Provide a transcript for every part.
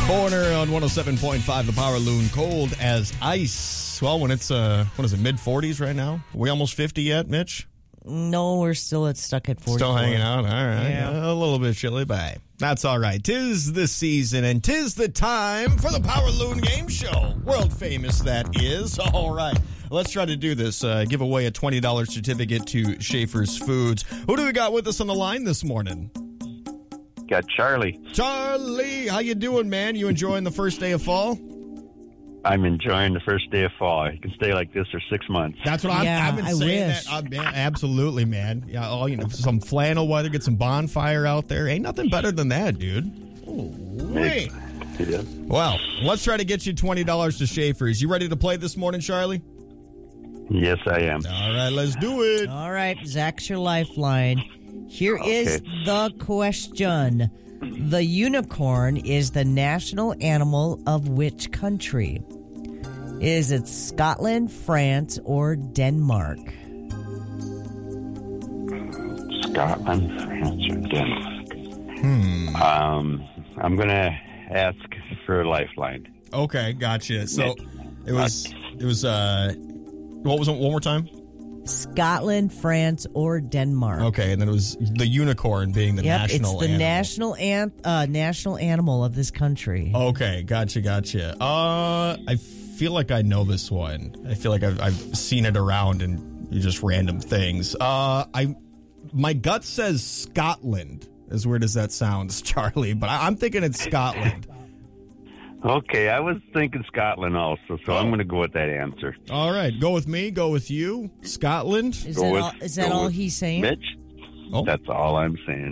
Corner on 107.5, the Power Loon, cold as ice. Well, when it's, mid-40s right now? Are we almost 50 yet, Mitch? No, we're still stuck at 44. Still hanging out? All right. Yeah. A little bit chilly, but that's all right. 'Tis the season, and 'tis the time for the Power Loon Game Show. World famous, that is. All right. Let's try to do this. Give away a $20 certificate to Schaefer's Foods. Who do we got with us on the line this morning? Got Charlie. Charlie, how you doing, man? You enjoying the first day of fall? I'm enjoying the first day of fall. You can stay like this for 6 months. That's what I've been saying. Wish. That. Absolutely, man. Yeah, some flannel weather, get some bonfire out there. Ain't nothing better than that, dude. Wait. Yeah. Well, let's try to get you $20 to Schaefer's. You ready to play this morning, Charlie? Yes, I am. All right, let's do it. All right, Zach's your lifeline. Here is the question. The unicorn is the national animal of which country? Is it Scotland, France, or Denmark? Scotland, France, or Denmark? I'm going to ask for a lifeline. Okay, gotcha. So it was what was it one more time? Scotland, France, or Denmark. Okay, and then it was the unicorn being the national it's the animal. national animal of this country. Okay, gotcha. I feel like I know this one. I feel like I've seen it around and just random things. My gut says Scotland. As weird as that sounds, Charlie, but I'm thinking it's Scotland. Okay, I was thinking Scotland also, so I'm going to go with that answer. All right, go with me, go with you. Scotland. Is that all he's saying? Mitch? Oh. That's all I'm saying.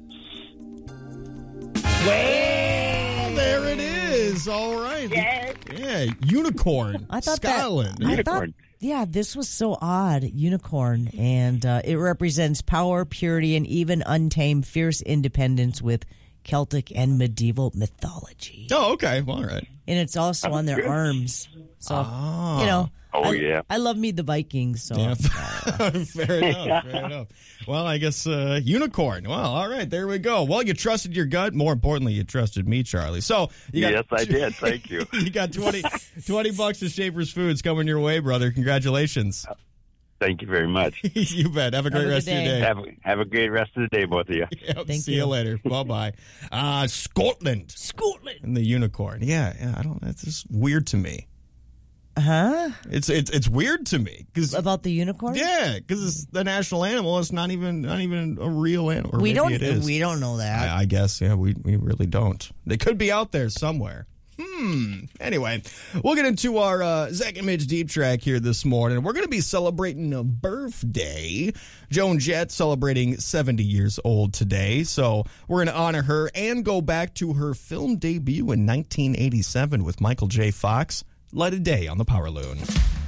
Well, there it is. All right. Yeah, unicorn. I thought Scotland. Unicorn. This was so odd. Unicorn, and it represents power, purity, and even untamed, fierce independence with Celtic and medieval mythology. Oh, okay. Well, all right. And it's also on their arms. So, I love me the Vikings. So, yeah. Fair enough. Well, I guess unicorn. Well, all right. There we go. Well, you trusted your gut. More importantly, you trusted me, Charlie. So, yes, I did. Thank you. You got $20 to Schaefer's Foods coming your way, brother. Congratulations. Thank you very much. You bet. Have a great rest of your day. Have a great rest of the day, both of you. Yep, see you later. Bye-bye. Scotland. And the unicorn. Yeah. I don't. That's just weird to me. Huh? It's weird to me about the unicorn. Yeah, because it's the national animal. It's not even a real animal. Or we don't. It is. We don't know that. I guess. Yeah, we really don't. They could be out there somewhere. Anyway, we'll get into our Zach and Midge Deep Track here this morning. We're going to be celebrating a birthday. Joan Jett celebrating 70 years old today. So we're going to honor her and go back to her film debut in 1987 with Michael J. Fox. Light of Day on the Power Loon.